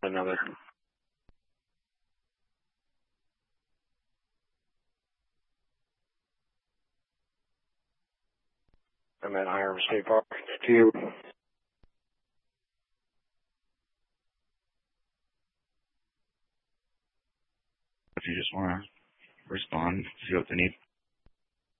another. I'm at Hiram State Park. To you. If you just want to respond, see what they need.